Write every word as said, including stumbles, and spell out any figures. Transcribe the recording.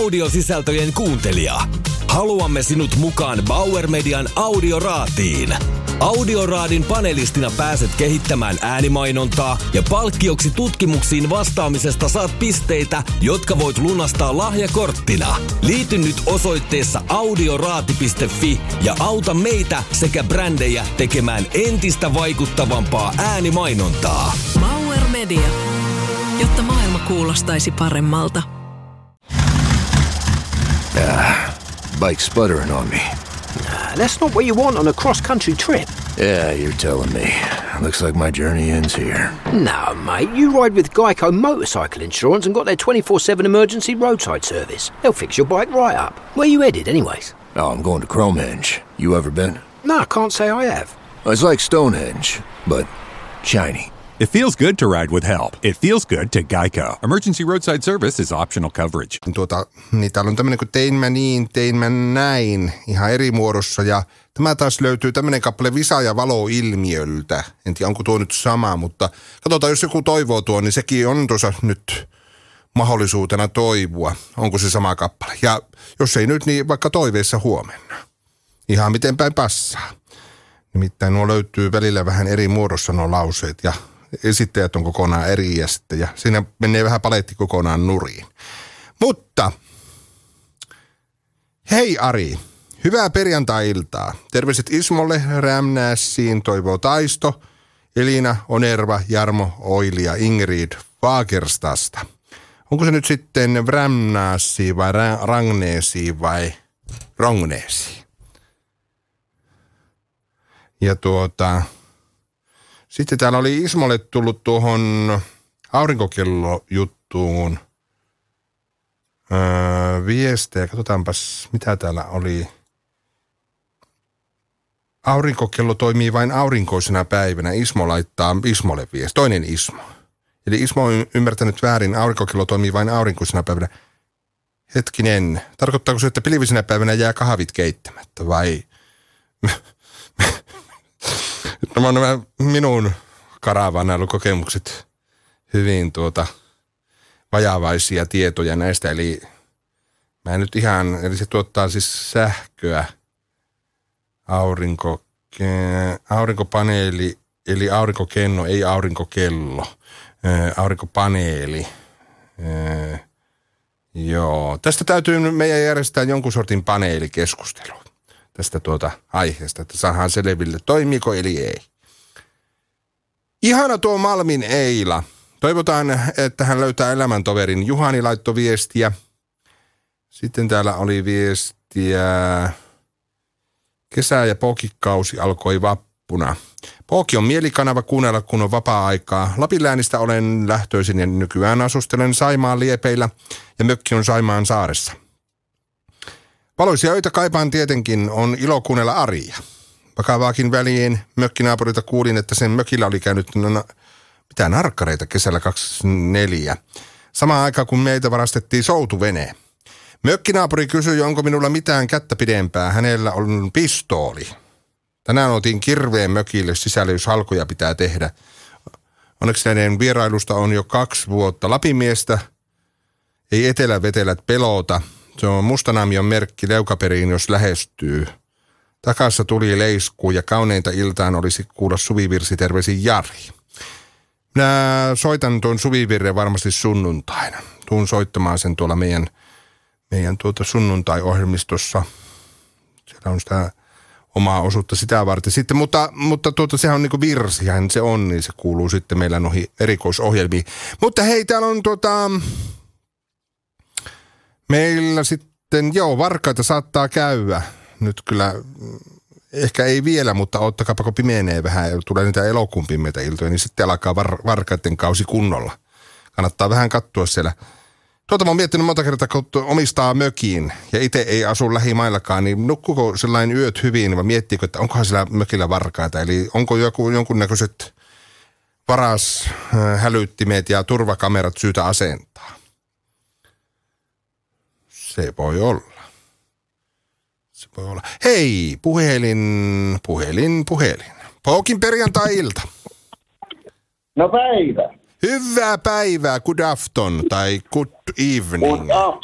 audiosisältöjen kuuntelija. Haluamme sinut mukaan Bauer Median audioraatiin. Audioraadin panelistina pääset kehittämään äänimainontaa ja palkkioksi tutkimuksiin vastaamisesta saat pisteitä, jotka voit lunastaa lahjakorttina. Liity nyt osoitteessa audioraati piste fi ja auta meitä sekä brändejä tekemään entistä vaikuttavampaa äänimainontaa. Bauer Media, jotta maailma kuulostaisi paremmalta. Ah, bike sputtering on me. Nah, that's not what you want on a cross-country trip. Yeah, you're telling me. Looks like my journey ends here. No, mate, you ride with Geico Motorcycle Insurance and got their twenty-four seven emergency roadside service. They'll fix your bike right up. Where you headed, anyways? Oh, I'm going to Cromehenge. You ever been? No, I can't say I have. It's like Stonehenge, but shiny. It feels good to ride with help. It feels good to Geico. Emergency roadside service is optional coverage. Tuota, niin täällä on tämmöinen kuin tein mä niin, tein mä näin, ihan eri muodossa. Ja tämä taas löytyy tämmöinen kappale Visa- ja Valo-ilmiöltä. En tiedä, onko tuo nyt sama, mutta katsotaan, jos joku toivoo tuo, niin sekin on tuossa nyt mahdollisuutena toivua. Onko se sama kappale? Ja jos ei nyt, niin vaikka toiveessa huomenna. Ihan miten päin passaa. Nimittäin nuo löytyy välillä vähän eri muodossa nuo lauseet ja esittäjät on kokonaan eri ja sitten, ja siinä menee vähän paletti kokonaan nuriin. Mutta, hei Ari, hyvää perjantai-iltaa. Terveiset Ismolle, Rämnässiin, toivoo Taisto, Elina, Onerva, Jarmo, Oili ja Ingrid Fagerstasta. Onko se nyt sitten Rämnässiin vai Rangneesiin vai Rongneesiin? Ja tuota... Sitten täällä oli Ismolle tullut tuohon aurinkokellojuttuun öö, viestejä. Katsotaanpas, mitä täällä oli. Aurinkokello toimii vain aurinkoisena päivänä. Ismo laittaa Ismolle viesti. Toinen Ismo. Eli Ismo on ymmärtänyt väärin. Aurinkokello toimii vain aurinkoisena päivänä. Hetkinen. Tarkoittaako se, että pilvisenä päivänä jää kahvit keittämättä vai... Nämä on nämä minun karavaanailukokemukset hyvin tuota vajavaisia tietoja näistä. Eli mä en nyt ihan, eli se tuottaa siis sähköä, aurinko, aurinkopaneeli, eli aurinkokenno, ei aurinkokello, aurinkopaneeli. Joo, tästä täytyy meidän järjestää jonkun sortin paneelikeskustelu. Tästä tuota aiheesta, että saadaan selville, toimiiko eli ei. Ihana tuo Malmin Eila. Toivotaan, että hän löytää elämäntoverin. Juhani laittoi viestiä. Sitten täällä oli viestiä. Kesä- ja pookikausi alkoi vappuna. Pooki on mielikanava kuunnella, kun on vapaa-aikaa. Lapinläänistä olen lähtöisin ja nykyään asustelen Saimaan liepeillä ja mökki on Saimaan saaressa. Valoisia öitä kaipaan tietenkin, on ilo kuunnella Aria. Vakavaakin väliin mökkinaapurilta kuulin, että sen mökillä oli käynyt no, mitään narkkareita kesällä kaksikymmentäneljä. Samaan aikaan kun meitä varastettiin soutuvene. Mökkinaapuri kysyi, onko minulla mitään kättä pidempää. Hänellä on pistooli. Tänään otin kirveen mökille sisälle, jos halkoja pitää tehdä. Onneksi näiden vierailusta on jo kaksi vuotta. Lapimiestä ei etelävetelät pelota. Se on Mustanammion merkki leukaperiin, jos lähestyy. Takassa tuli leiskuu ja kauneinta iltaan olisi kuulla suvivirsi, terveisin Jari. Minä soitan tuon suvivirren varmasti sunnuntaina. Tuun soittamaan sen tuolla meidän, meidän tuota sunnuntai-ohjelmistossa. Siellä on sitä omaa osuutta sitä varten sitten, mutta, mutta tuota, sehän on niin kuin virsihän se on, niin se kuuluu sitten meillä noihin erikoisohjelmiin. Mutta hei, täällä on tuota... Meillä sitten, joo, varkaita saattaa käydä. Nyt kyllä, ehkä ei vielä, mutta ottakaapa kun pimenee vähän ja tulee niitä elokuun pimeitä iltoja, niin sitten alkaa var, varkaiden kausi kunnolla. Kannattaa vähän katsoa siellä. Tuota mä oon miettinyt monta kertaa, kun omistaa mökiin ja itse ei asu lähimaillakaan, niin nukkuko sellainen yöt hyvin, vai miettiikö, että onkohan siellä mökillä varkaita, eli onko joku, jonkunnäköiset varashälyttimet ja turvakamerat syytä asentaa. Se voi olla. Se voi olla. Hei, puhelin, puhelin, puhelin. Pookin perjantai-ilta. No päivä. Hyvää päivää, good afton tai good evening. Good